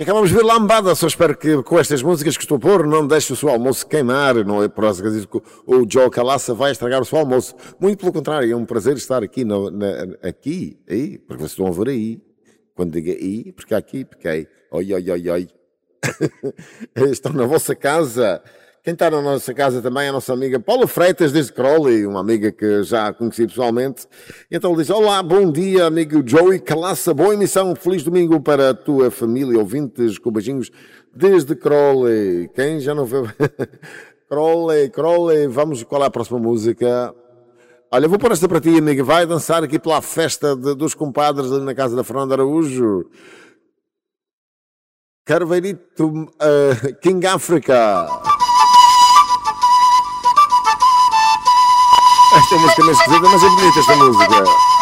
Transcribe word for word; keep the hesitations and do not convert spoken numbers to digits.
Acabamos de ver Lambada, só espero que com estas músicas que estou a pôr não deixe o seu almoço queimar, não é por causa que o Joe Calaça vai estragar o seu almoço. Muito pelo contrário, é um prazer estar aqui, no, na, aqui, aí, porque vocês estão a ver aí. Quando digo aí, porque aqui, porque aí, oi, oi, oi, oi. Estão na vossa casa. Quem está na nossa casa também é a nossa amiga Paula Freitas, desde Crowley, uma amiga que já conheci pessoalmente. Então ele diz, olá, bom dia, amigo Joey Calaça, boa emissão, feliz domingo para a tua família, ouvintes, com beijinhos, desde Crowley. Quem já não vê? Crowley, Crowley, vamos, qual é a próxima música? Olha, vou pôr esta para ti, amiga, vai dançar aqui pela festa de, dos compadres ali na casa da Fernanda Araújo. Carveirito, uh, King Africa. Esta música é meio esquisita, mas é bonita esta música.